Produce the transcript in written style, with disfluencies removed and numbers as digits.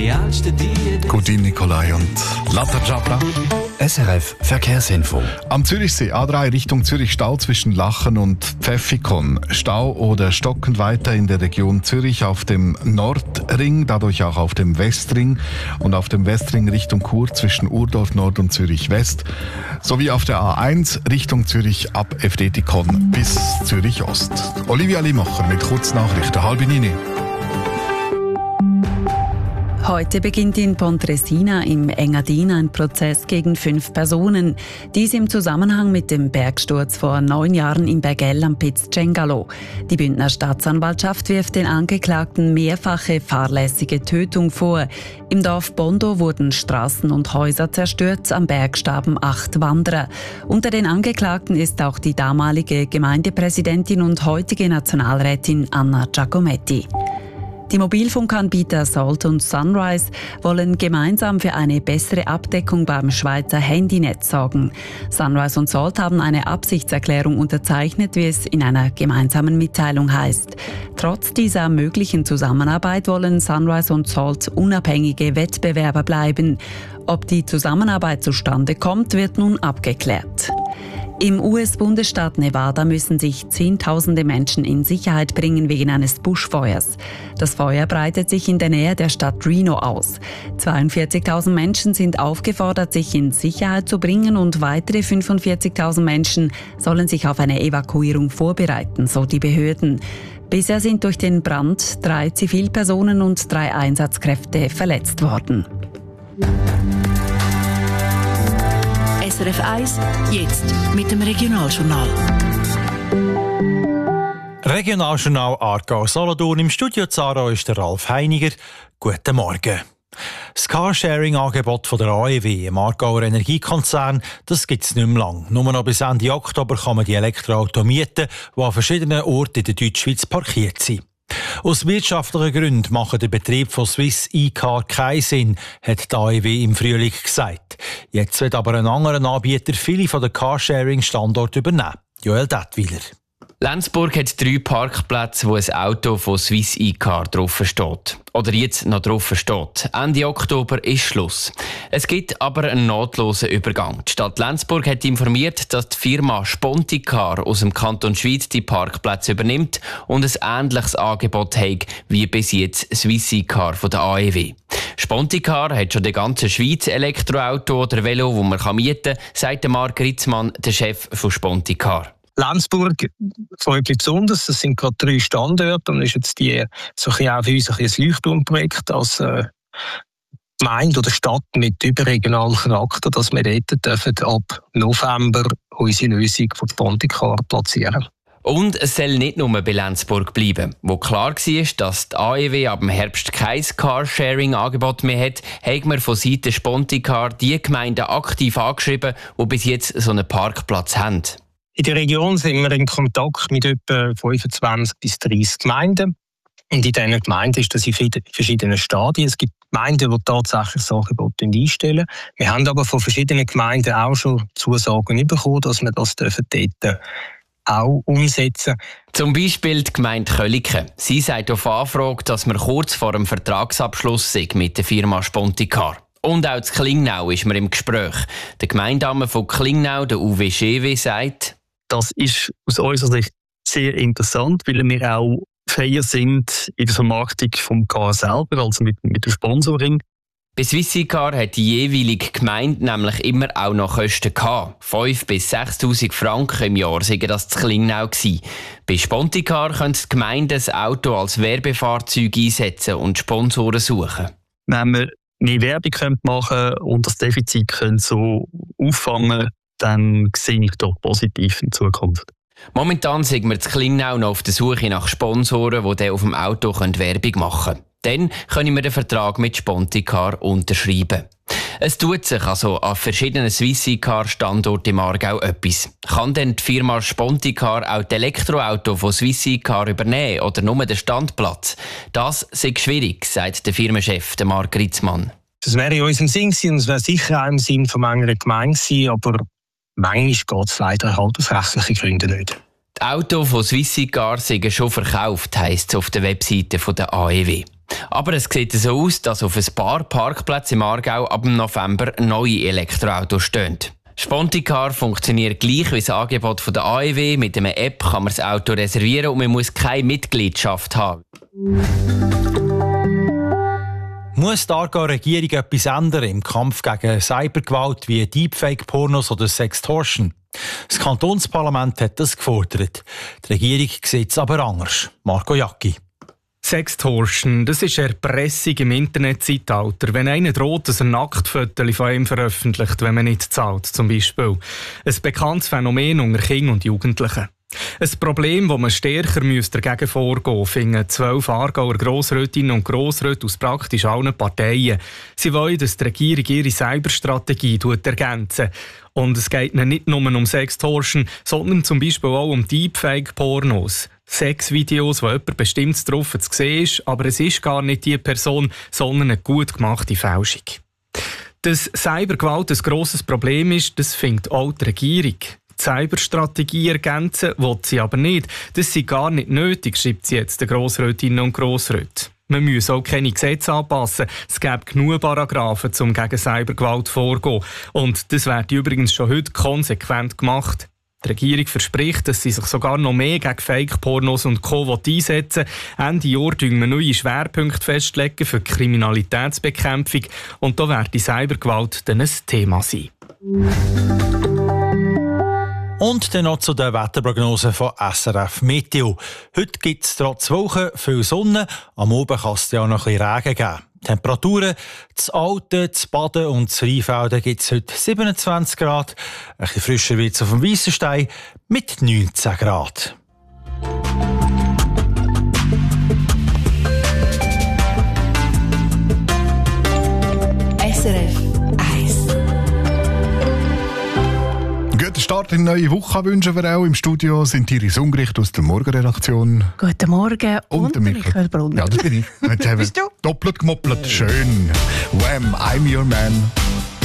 realste die. Guten Nikolai und Latter Jabra. SRF Verkehrsinfo. Am Zürichsee A3 Richtung Zürich Stau zwischen Lachen und Pfäffikon. Stau oder stockend weiter in der Region Zürich auf dem Nordring, dadurch auch auf dem Westring und auf dem Westring Richtung Chur zwischen Urdorf Nord und Zürich West sowie auf der A1 Richtung Zürich ab Efdetikon bis Zürich Ost. Olivia Limacher mit Kurznachrichten, 8:30. Heute beginnt in Pontresina im Engadin ein Prozess gegen 5 Personen. Dies im Zusammenhang mit dem Bergsturz vor 9 Jahren im Bergell am Piz Cengalo. Die Bündner Staatsanwaltschaft wirft den Angeklagten mehrfache fahrlässige Tötung vor. Im Dorf Bondo wurden Straßen und Häuser zerstört, am Berg starben 8 Wanderer. Unter den Angeklagten ist auch die damalige Gemeindepräsidentin und heutige Nationalrätin Anna Giacometti. Die Mobilfunkanbieter Salt und Sunrise wollen gemeinsam für eine bessere Abdeckung beim Schweizer Handynetz sorgen. Sunrise und Salt haben eine Absichtserklärung unterzeichnet, wie es in einer gemeinsamen Mitteilung heißt. Trotz dieser möglichen Zusammenarbeit wollen Sunrise und Salt unabhängige Wettbewerber bleiben. Ob die Zusammenarbeit zustande kommt, wird nun abgeklärt. Im US-Bundesstaat Nevada müssen sich Zehntausende Menschen in Sicherheit bringen wegen eines Buschfeuers. Das Feuer breitet sich in der Nähe der Stadt Reno aus. 42.000 Menschen sind aufgefordert, sich in Sicherheit zu bringen und weitere 45.000 Menschen sollen sich auf eine Evakuierung vorbereiten, so die Behörden. Bisher sind durch den Brand 3 Zivilpersonen und 3 Einsatzkräfte verletzt worden. SRF 1, jetzt mit dem Regionaljournal. Regionaljournal Aargau-Solothurn. Im Studio Zara ist der Ralf Heiniger. Guten Morgen. Das Carsharing-Angebot von der AEW, im Aargauer Energiekonzern, das gibt es nicht mehr lang. Nur noch bis Ende Oktober kann man die Elektroautos mieten, die an verschiedenen Orten in der Deutschschweiz parkiert sind. Aus wirtschaftlichen Gründen macht der Betrieb von Swiss E-Car keinen Sinn, hat die AEW im Frühling gesagt. Jetzt wird aber ein anderer Anbieter viele von den Carsharing-Standorten übernehmen. Joel Dettweiler. Lenzburg hat 3 Parkplätze, wo ein Auto von Swiss E-Car drauf steht. Oder jetzt noch drauf steht. Ende Oktober ist Schluss. Es gibt aber einen notlosen Übergang. Die Stadt Lenzburg hat informiert, dass die Firma Sponticar aus dem Kanton Schwyz die Parkplätze übernimmt und ein ähnliches Angebot hat wie bis jetzt Swiss E-Car von der AEW. Sponticar hat schon die ganze Schweiz Elektroauto oder Velo, das man mieten kann, sagt Marc Ritzmann, der Chef von Sponticar. Lenzburg freut mich besonders. Es sind gerade 3 Standorte und ist jetzt so auch für uns ein Leuchtturmprojekt als Gemeinde oder Stadt mit überregionalem Charakter, dass wir dort ab November unsere Lösung von Sponticar platzieren. Und es soll nicht nur bei Lenzburg bleiben. Wo klar war, dass die AEW ab dem Herbst kein Carsharing-Angebot mehr hat, haben wir von Seiten Sponticar die Gemeinden aktiv angeschrieben, die bis jetzt so einen Parkplatz haben. In der Region sind wir in Kontakt mit etwa 25 bis 30 Gemeinden. Und in diesen Gemeinden ist das in verschiedenen Stadien. Es gibt Gemeinden, die tatsächlich das Angebot einstellen. Wir haben aber von verschiedenen Gemeinden auch schon Zusagen bekommen, dass wir das dort auch umsetzen. Zum Beispiel die Gemeinde Köliken. Sie sagt auf Anfrage, dass wir kurz vor dem Vertragsabschluss sind mit der Firma Sponticar. Und auch zu Klingnau ist man im Gespräch. Der Gemeindame von Klingnau, der Uwe Schewe, sagt: Das ist aus unserer Sicht sehr interessant, weil wir auch freier sind in der Vermarktung vom Car selber, also mit dem Sponsoring. Bei Swiss E-Car hat die jeweilige Gemeinde nämlich immer auch noch Kosten gehabt. 5.000 bis 6.000 Franken im Jahr sei das zu Klingnau gewesen. Bei Sponticar können die Gemeinden das Auto als Werbefahrzeug einsetzen und Sponsoren suchen. Wenn wir mehr Werbung machen können und das Defizit können so auffangen, dann sehe ich doch positiv in Zukunft. Momentan sind wir zu Klingnau noch auf der Suche nach Sponsoren, die dann auf dem Auto Werbung machen können. Dann können wir den Vertrag mit Sponticar unterschreiben. Es tut sich also an verschiedenen Swiss E-Car-Standorten im Aargau etwas. Kann denn die Firma Sponticar auch die Elektroauto von Swiss E-Car übernehmen oder nur den Standplatz? Das ist schwierig, sagt der Firmenchef Marc Ritzmann. Das wäre in unserem Sinn gewesen und es wäre sicher auch im Sinn von einer Gemeinde gewesen, aber manchmal geht es leider halt aus rechtlichen Gründen nicht. Die Autos von Swiss E-Car sind schon verkauft, heisst es auf der Webseite der AEW. Aber es sieht so aus, dass auf ein paar Parkplätzen im Aargau ab dem November neue Elektroautos stehen. Sponticar funktioniert gleich wie das Angebot von der AEW. Mit einer App kann man das Auto reservieren und man muss keine Mitgliedschaft haben. Muss die Aargauer Regierung etwas ändern im Kampf gegen Cybergewalt wie Deepfake-Pornos oder Sextortion? Das Kantonsparlament hat das gefordert. Die Regierung sieht es aber anders. Marco Jacki. Sextortion, das ist Erpressung im Internetzeitalter. Wenn einer droht, dass er Nacktfotos von ihm veröffentlicht, wenn man nicht zahlt, zum Beispiel. Ein bekanntes Phänomen unter Kindern und Jugendlichen. Ein Problem, das man stärker dagegen vorgehen müsste, finden 12 Aargauer Grossrätinnen und Grossräte aus praktisch allen Parteien. Sie wollen, dass die Regierung ihre Cyberstrategie ergänzen. Und es geht nicht nur um Sextortion, sondern zum Beispiel auch um Deepfake-Pornos. Sexvideos, wo jemand bestimmt drauf zu sehen ist, aber es ist gar nicht die Person, sondern eine gut gemachte Fälschung. Dass Cybergewalt ein grosses Problem ist, das findet auch die Regierung. Die Cyberstrategie ergänzen will sie aber nicht. Das sei gar nicht nötig, schreibt sie jetzt den Grossrätinnen und Grossräten. Man muss auch keine Gesetze anpassen. Es gäbe genug Paragraphen, um gegen Cybergewalt vorzugehen. Und das wird übrigens schon heute konsequent gemacht. Die Regierung verspricht, dass sie sich sogar noch mehr gegen Fake-Pornos und Co. einsetzen will. Ende Jahr legen wir neue Schwerpunkte festlegen für die Kriminalitätsbekämpfung. Und da wird die Cybergewalt dann ein Thema sein. Und dann noch zu den Wetterprognosen von SRF Meteo. Heute gibt es trotz Woche viel Sonne, am Abend kann es ja auch noch ein bisschen Regen geben. Temperaturen, das Alten, das Baden und das Rheinfelden gibt es heute 27 Grad. Ein bisschen frischer wird es auf dem Weissenstein mit 19 Grad. SRF 1. Guten Start in die neue Woche wünschen wir auch. Im Studio sind Iris Ungericht aus der Morgenredaktion. Guten Morgen Und der Michael Brunner. Ja, das bin ich. Jetzt haben wir Bist du? doppelt gemoppelt. Schön. Wham, I'm your man.